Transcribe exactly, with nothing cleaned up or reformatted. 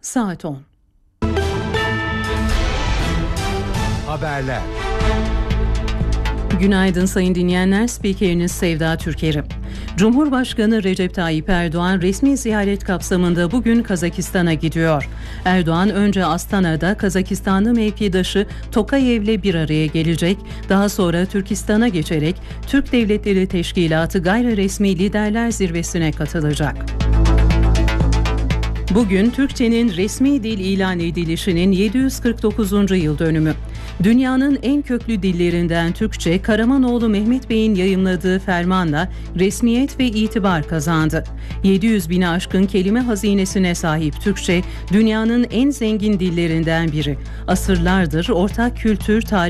Saat on. Haberler. Günaydın sayın dinleyenler, spikeriniz Sevda Türker'i. Cumhurbaşkanı Recep Tayyip Erdoğan resmi ziyaret kapsamında bugün Kazakistan'a gidiyor. Erdoğan önce Astana'da Kazakistanlı mevkidaşı Tokayev'le bir araya gelecek, daha sonra Türkistan'a geçerek Türk Devletleri Teşkilatı Gayriresmi Liderler Zirvesi'ne katılacak. Bugün Türkçenin resmi dil ilan edilişinin yedi yüz kırk dokuzuncu yıl dönümü. Dünyanın en köklü dillerinden Türkçe, Karamanoğlu Mehmet Bey'in yayımladığı fermanla resmiyet ve itibar kazandı. yedi yüz bini aşkın kelime hazinesine sahip Türkçe, dünyanın en zengin dillerinden biri. Asırlardır ortak kültür, tarih